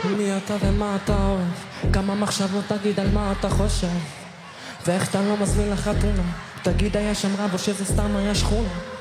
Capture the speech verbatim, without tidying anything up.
מי אתה ומה אתה אוהב? כמה מחשבות תגיד על מה אתה חושב? ואיך אתה לא מזמין לחתונה? תגיד היה שם רב או שזה סתם היה שכונה?